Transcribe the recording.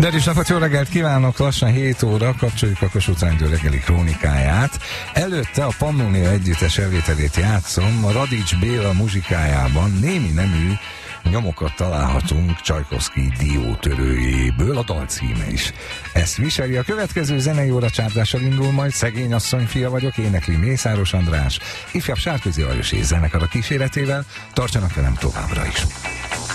Derűs napot, jó reggelt kívánok! Lassan 7 óra, kapcsoljuk a Kossuth Rádió reggeli krónikáját. Előtte a Pannonia együttes elvételét játszom, a Radics Béla muzsikájában némi nemű nyomokat találhatunk Csajkovszky diótörőjéből, a dal címe is ezt viseli. A következő zenei óra csárdással indul majd, Szegény asszony fia vagyok, énekli Mészáros András, ifjabb Sárközi Lajos és zenekar a kíséretével. Tartsanak velem továbbra is!